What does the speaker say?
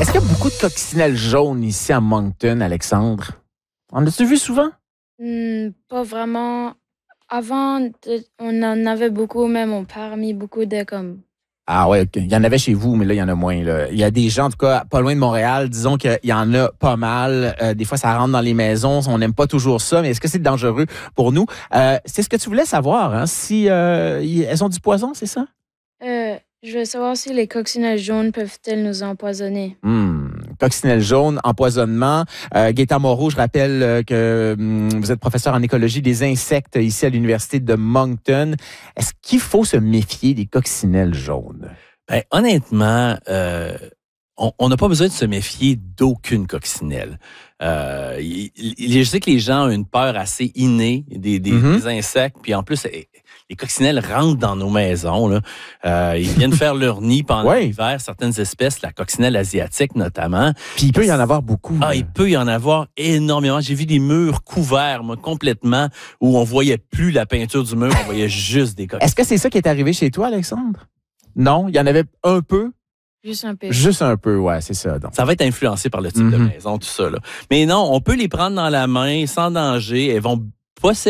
Est-ce qu'il y a beaucoup de coccinelles jaunes ici à Moncton, Alexandre? En as-tu vu souvent? Pas vraiment. Avant, on en avait beaucoup, même mon père a mis beaucoup de comme. Ah ouais, ok. Il y en avait chez vous, mais là, il y en a moins. Là. Il y a des gens, en tout cas, pas loin de Montréal, disons qu'il y en a pas mal. Des fois, ça rentre dans les maisons. On n'aime pas toujours ça, mais est-ce que c'est dangereux pour nous? C'est ce que tu voulais savoir, hein? Si elles ont du poison, c'est ça? Je veux savoir si les coccinelles jaunes peuvent-elles nous empoisonner. Coccinelle jaune, empoisonnement. Gaëtan Moreau, je rappelle que vous êtes professeur en écologie des insectes ici à l'Université de Moncton. Est-ce qu'il faut se méfier des coccinelles jaunes? Ben, honnêtement, on n'a pas besoin de se méfier d'aucune coccinelle. Je sais que les gens ont une peur assez innée des insectes, puis en plus, les coccinelles rentrent dans nos maisons. Là. Ils viennent faire leur nid pendant l'hiver, certaines espèces, la coccinelle asiatique notamment. Puis il peut y en avoir beaucoup. Ah, il peut y en avoir énormément. J'ai vu des murs couverts, moi, complètement, où on voyait plus la peinture du mur, on voyait juste des coccinelles. Est-ce que c'est ça qui est arrivé chez toi, Alexandre? Non? Il y en avait un peu? Juste un peu. Juste un peu, ouais, c'est ça. Donc. Ça va être influencé par le type de maison, tout ça. Là. Mais non, on peut les prendre dans la main sans danger. Elles vont posséder